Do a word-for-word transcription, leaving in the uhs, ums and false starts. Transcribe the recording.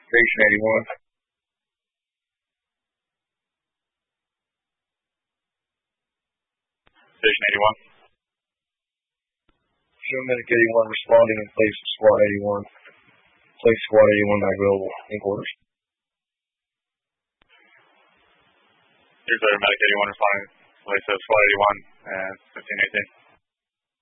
Station eighty-one. Station eighty-one. Show Medic eighty-one responding in place of Squad eighty-one. Place Squad eighty-one not available in quarters. Here's our Medic eighty-one responding in place of Squad eighty-one and fifteen eighteen.